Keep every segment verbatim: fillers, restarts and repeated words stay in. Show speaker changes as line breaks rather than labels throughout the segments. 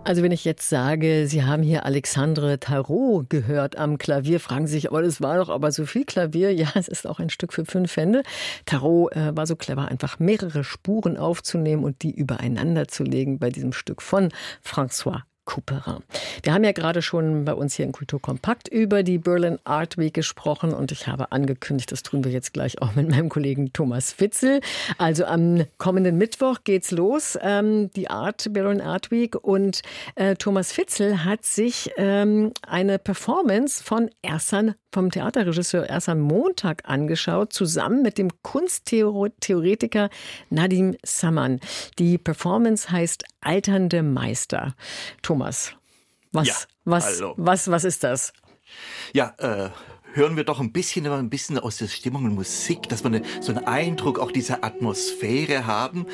Also wenn ich jetzt sage, Sie haben hier Alexandre Tarot gehört am Klavier, fragen Sie sich, aber das war doch aber so viel Klavier. Ja, es ist auch ein Stück für fünf Hände. Tarot äh, war so clever, einfach mehrere Spuren aufzunehmen und die übereinander zu legen bei diesem Stück von François Couperin. Wir haben ja gerade schon bei uns hier in Kulturkompakt über die Berlin Art Week gesprochen und ich habe angekündigt, das tun wir jetzt gleich auch mit meinem Kollegen Thomas Fitzel. Also am kommenden Mittwoch geht's los, ähm, die Art, Berlin Art Week, und äh, Thomas Fitzel hat sich ähm, eine Performance von Ersan, vom Theaterregisseur Ersan Montag angeschaut, zusammen mit dem Kunsttheoretiker Nadim Saman. Die Performance heißt Alternde Meister. Thomas, was,
ja,
was, was, was ist das?
Ja, äh, hören wir doch ein bisschen, ein bisschen aus der Stimmung und Musik, dass wir eine, so einen Eindruck auch dieser Atmosphäre haben.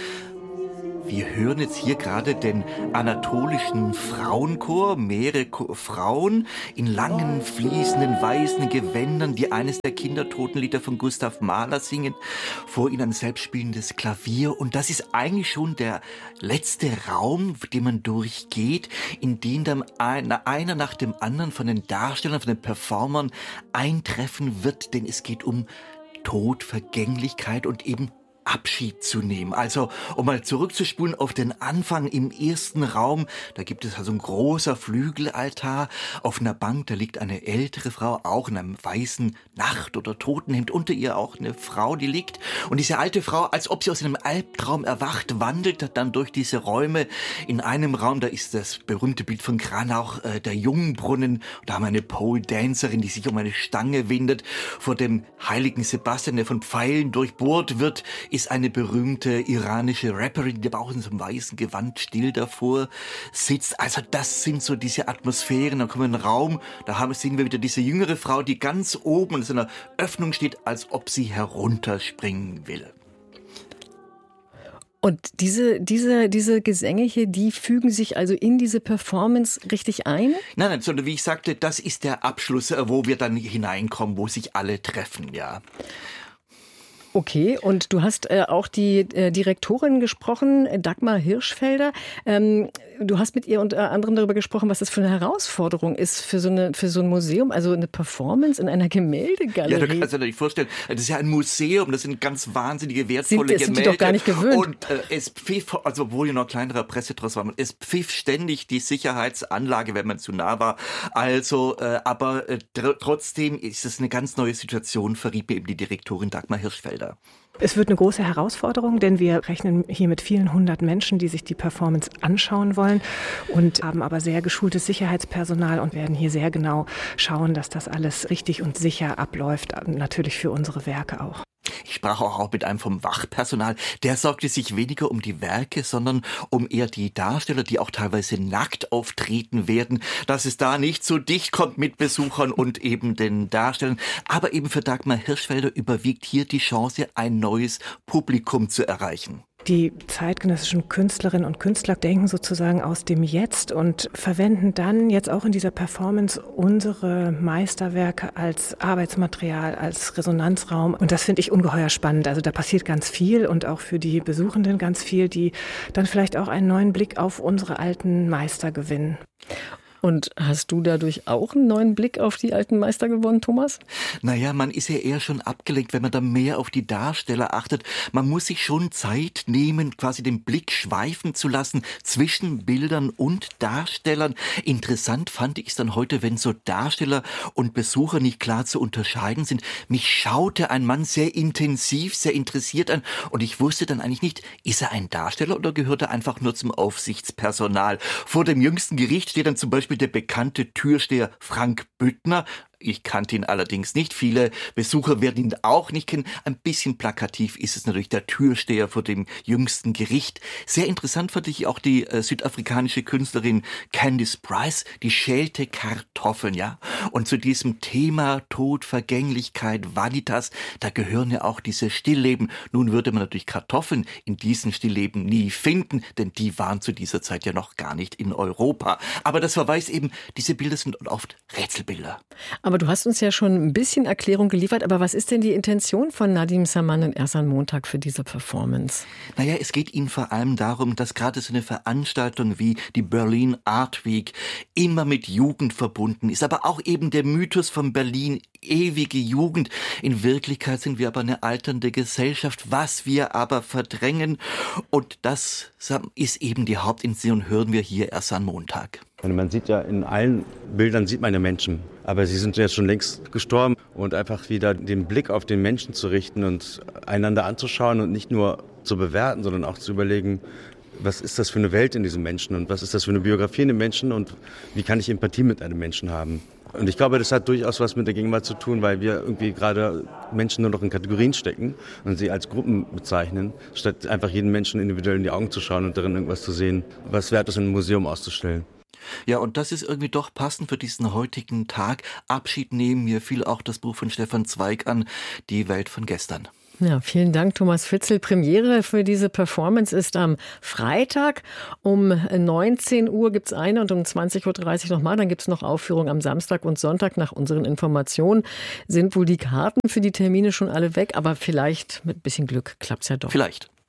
Wir hören jetzt hier gerade den anatolischen Frauenchor, mehrere Frauen in langen, fließenden, weißen Gewändern, die eines der Kindertotenlieder von Gustav Mahler singen, vor ihnen ein selbstspielendes Klavier. Und das ist eigentlich schon der letzte Raum, den man durchgeht, in den dann einer nach dem anderen von den Darstellern, von den Performern eintreffen wird, denn es geht um Tod, Vergänglichkeit und eben Abschied zu nehmen. Also, um mal zurückzuspulen auf den Anfang im ersten Raum, da gibt es also ein großer Flügelaltar. Auf einer Bank, da liegt eine ältere Frau, auch in einem weißen Nacht- oder Totenhemd. Unter ihr auch eine Frau, die liegt. Und diese alte Frau, als ob sie aus einem Albtraum erwacht, wandelt dann durch diese Räume. In einem Raum, da ist das berühmte Bild von Cranach, äh, der Jungbrunnen. Da haben wir eine Pole-Dancerin, die sich um eine Stange windet. Vor dem heiligen Sebastian, der von Pfeilen durchbohrt wird, ist eine berühmte iranische Rapperin, die aber auch in so einem weißen Gewand still davor sitzt. Also das sind so diese Atmosphären. Dann kommen wir in einen Raum, da haben, sehen wir wieder diese jüngere Frau, die ganz oben in so einer Öffnung steht, als ob sie herunterspringen will.
Und diese, diese, diese Gesänge hier, die fügen sich also in diese Performance richtig ein?
Nein, nein, sondern wie ich sagte, das ist der Abschluss, wo wir dann hineinkommen, wo sich alle treffen, ja.
Okay, und du hast äh, auch die äh, Direktorin gesprochen, Dagmar Hirschfelder. Ähm, du hast mit ihr unter anderem darüber gesprochen, was das für eine Herausforderung ist für so, eine, für so ein Museum, also eine Performance in einer Gemäldegalerie.
Ja, du kannst dir nicht vorstellen, das ist ja ein Museum, das sind ganz wahnsinnige, wertvolle
sind, das
Gemälde.
Sind die doch gar nicht gewöhnt.
Und äh, es pfiff, also obwohl ja noch kleinerer Pressetrost war, es pfiff ständig die Sicherheitsanlage, wenn man zu nah war. Also, äh, aber äh, tr- trotzdem ist es eine ganz neue Situation, verriet mir eben die Direktorin Dagmar Hirschfelder.
Es wird eine große Herausforderung, denn wir rechnen hier mit vielen hundert Menschen, die sich die Performance anschauen wollen und haben aber sehr geschultes Sicherheitspersonal und werden hier sehr genau schauen, dass das alles richtig und sicher abläuft, natürlich für unsere Werke auch.
Ich sprach auch mit einem vom Wachpersonal, der sorgte sich weniger um die Werke, sondern um eher die Darsteller, die auch teilweise nackt auftreten werden, dass es da nicht so dicht kommt mit Besuchern und eben den Darstellern. Aber eben für Dagmar Hirschfelder überwiegt hier die Chance, ein neues Publikum zu erreichen.
Die zeitgenössischen Künstlerinnen und Künstler denken sozusagen aus dem Jetzt und verwenden dann jetzt auch in dieser Performance unsere Meisterwerke als Arbeitsmaterial, als Resonanzraum. Und das finde ich ungeheuer spannend. Also da passiert ganz viel und auch für die Besuchenden ganz viel, die dann vielleicht auch einen neuen Blick auf unsere alten Meister gewinnen.
Und hast du dadurch auch einen neuen Blick auf die alten Meister gewonnen, Thomas?
Naja, man ist ja eher schon abgelenkt, wenn man da mehr auf die Darsteller achtet. Man muss sich schon Zeit nehmen, quasi den Blick schweifen zu lassen zwischen Bildern und Darstellern. Interessant fand ich es dann heute, wenn so Darsteller und Besucher nicht klar zu unterscheiden sind. Mich schaute ein Mann sehr intensiv, sehr interessiert an und ich wusste dann eigentlich nicht, ist er ein Darsteller oder gehört er einfach nur zum Aufsichtspersonal? Vor dem jüngsten Gericht steht dann zum Beispiel der bekannte Türsteher Frank Büttner. Ich kannte ihn allerdings nicht. Viele Besucher werden ihn auch nicht kennen. Ein bisschen plakativ ist es natürlich der Türsteher vor dem jüngsten Gericht. Sehr interessant fand ich auch die äh, südafrikanische Künstlerin Candice Price, die schälte Kartoffeln, ja. Und zu diesem Thema Tod, Vergänglichkeit, Vanitas, da gehören ja auch diese Stillleben. Nun würde man natürlich Kartoffeln in diesen Stillleben nie finden, denn die waren zu dieser Zeit ja noch gar nicht in Europa. Aber das verweist eben, diese Bilder sind oft Rätselbilder.
Aber Aber du hast uns ja schon ein bisschen Erklärung geliefert. Aber was ist denn die Intention von Nadim Saman und Ersan Montag für diese Performance?
Naja, es geht ihnen vor allem darum, dass gerade so eine Veranstaltung wie die Berlin Art Week immer mit Jugend verbunden ist. Aber auch eben der Mythos von Berlin, ewige Jugend. In Wirklichkeit sind wir aber eine alternde Gesellschaft, was wir aber verdrängen. Und das ist eben die Hauptintention, hören wir hier erst am Montag.
Man sieht ja in allen Bildern, sieht man ja Menschen, aber sie sind ja schon längst gestorben. Und einfach wieder den Blick auf den Menschen zu richten und einander anzuschauen und nicht nur zu bewerten, sondern auch zu überlegen, was ist das für eine Welt in diesem Menschen und was ist das für eine Biografie in dem Menschen und wie kann ich Empathie mit einem Menschen haben. Und ich glaube, das hat durchaus was mit der Gegenwart zu tun, weil wir irgendwie gerade Menschen nur noch in Kategorien stecken und sie als Gruppen bezeichnen, statt einfach jeden Menschen individuell in die Augen zu schauen und darin irgendwas zu sehen, was wert ist, in einem Museum auszustellen.
Ja, und das ist irgendwie doch passend für diesen heutigen Tag. Abschied nehmen, mir fiel auch das Buch von Stefan Zweig an, Die Welt von gestern.
Ja, vielen Dank, Thomas Fitzel. Premiere für diese Performance ist am Freitag. Um neunzehn Uhr gibt es eine und um zwanzig Uhr dreißig nochmal. Dann gibt es noch Aufführung am Samstag und Sonntag. Nach unseren Informationen sind wohl die Karten für die Termine schon alle weg. Aber vielleicht mit ein bisschen Glück klappt es ja doch.
Vielleicht.